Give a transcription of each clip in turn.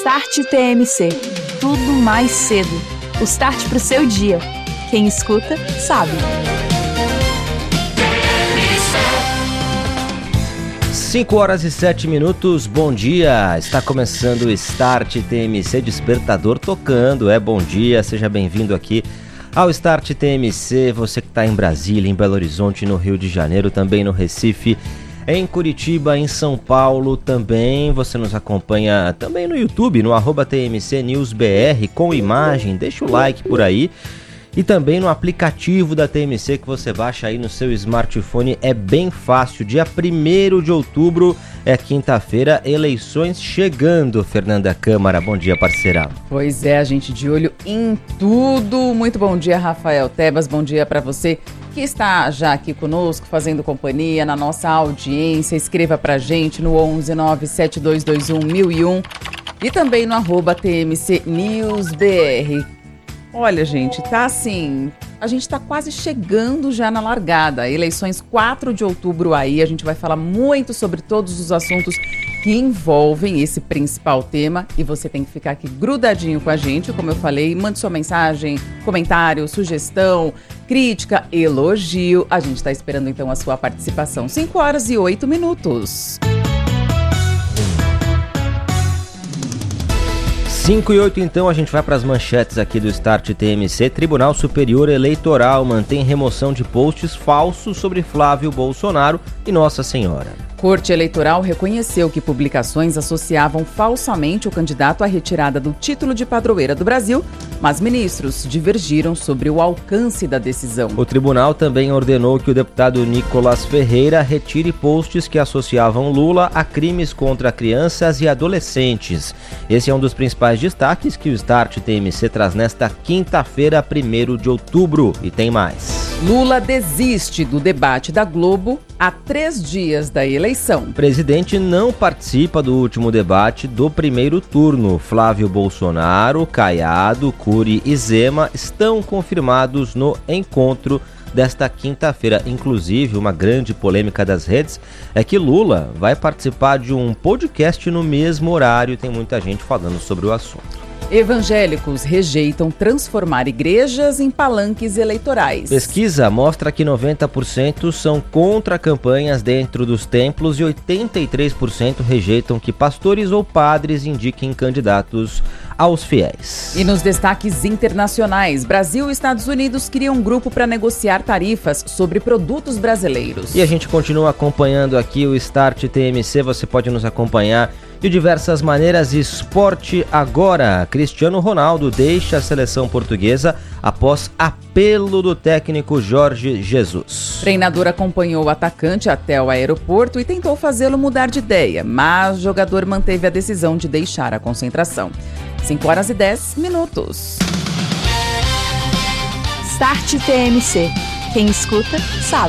Start TMC. Tudo mais cedo. O start pro seu dia. Quem escuta, sabe. 5h07, bom dia, está começando o Start TMC, despertador tocando, bom dia, seja bem-vindo aqui ao Start TMC, você que está em Brasília, em Belo Horizonte, no Rio de Janeiro, também no Recife, em Curitiba, em São Paulo também, você nos acompanha também no YouTube, no @TMCNewsBR, com imagem, deixa o like por aí. E também no aplicativo da TMC que você baixa aí no seu smartphone, é bem fácil. Dia 1º de outubro, quinta-feira, eleições chegando. Fernanda Câmara, bom dia, parceira. Pois é, a gente de olho em tudo. Muito bom dia, Rafael Tebas, bom dia para você que está já aqui conosco, fazendo companhia na nossa audiência. Escreva pra gente no 11972211001 e também no @TMCNewsBR. Olha, gente, tá assim, a gente tá quase chegando já na largada. Eleições 4 de outubro aí, a gente vai falar muito sobre todos os assuntos que envolvem esse principal tema e você tem que ficar aqui grudadinho com a gente, como eu falei, mande sua mensagem, comentário, sugestão, crítica, elogio. A gente tá esperando então a sua participação. 5h08. 5h08, então, a gente vai para as manchetes aqui do Start TMC. Tribunal Superior Eleitoral mantém remoção de posts falsos sobre Flávio Bolsonaro e Nossa Senhora. Corte Eleitoral reconheceu que publicações associavam falsamente o candidato à retirada do título de padroeira do Brasil, mas ministros divergiram sobre o alcance da decisão. O tribunal também ordenou que o deputado Nicolas Ferreira retire posts que associavam Lula a crimes contra crianças e adolescentes. Esse é um dos principais destaques que o Start TMC traz nesta quinta-feira, 1º de outubro. E tem mais. Lula desiste do debate da Globo há 3 dias da eleição. O presidente não participa do último debate do primeiro turno. Flávio Bolsonaro, Caiado, Cury e Zema estão confirmados no encontro desta quinta-feira. Inclusive, uma grande polêmica das redes é que Lula vai participar de um podcast no mesmo horário. Tem muita gente falando sobre o assunto. Evangélicos rejeitam transformar igrejas em palanques eleitorais. Pesquisa mostra que 90% são contra campanhas dentro dos templos e 83% rejeitam que pastores ou padres indiquem candidatos aos fiéis. E nos destaques internacionais, Brasil e Estados Unidos criam um grupo para negociar tarifas sobre produtos brasileiros. E a gente continua acompanhando aqui o Start TMC, você pode nos acompanhar de diversas maneiras. Esporte agora. Cristiano Ronaldo deixa a seleção portuguesa após apelo do técnico Jorge Jesus. O treinador acompanhou o atacante até o aeroporto e tentou fazê-lo mudar de ideia, mas o jogador manteve a decisão de deixar a concentração. 5h10. Start TMC. Quem escuta, sabe.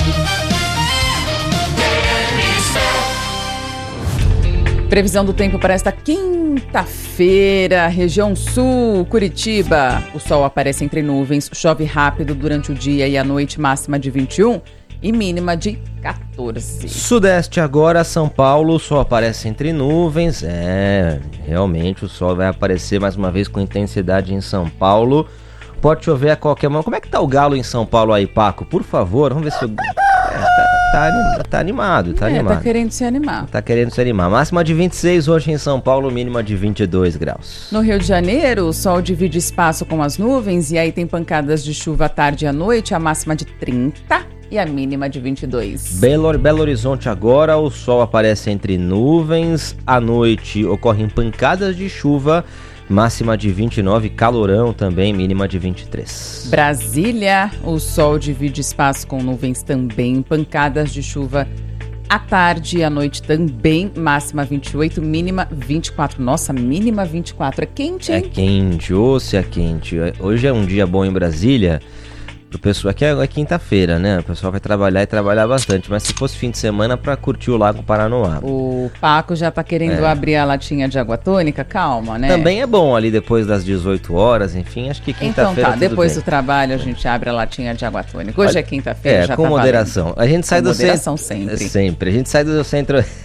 Previsão do tempo para esta quinta-feira, região sul, Curitiba. O sol aparece entre nuvens, chove rápido durante o dia e a noite, máxima de 21 e mínima de 14. Sudeste agora, São Paulo, o sol aparece entre nuvens. Realmente o sol vai aparecer mais uma vez com intensidade em São Paulo. Pode chover a qualquer momento. Como é que tá o galo em São Paulo aí, Paco? Por favor, vamos ver se o... Tá animado. Tá querendo se animar. Tá querendo se animar. Máxima de 26 hoje em São Paulo, mínima de 22 graus. No Rio de Janeiro, o sol divide espaço com as nuvens e aí tem pancadas de chuva à tarde e à noite, a máxima de 30 e a mínima de 22. Belo Horizonte agora, o sol aparece entre nuvens, à noite ocorrem pancadas de chuva, máxima de 29, calorão também, mínima de 23. Brasília, o sol divide espaço com nuvens também, pancadas de chuva à tarde e à noite também, máxima 28, mínima 24. Nossa, mínima 24, é quente, hein? É quente, se é quente. Hoje é um dia bom em Brasília. O pessoal, aqui é quinta-feira, né? O pessoal vai trabalhar e trabalhar bastante, mas se fosse fim de semana para curtir o Lago Paranoá. O Paco já tá querendo abrir a latinha de água tônica, calma, né? Também é bom ali depois das 18 horas, enfim, acho que quinta-feira. Então tá, depois do trabalho a gente abre a latinha de água tônica. Hoje é quinta-feira, já com tá moderação. Valendo. A gente sai com do moderação centro. sempre. Sempre. A gente sai do centro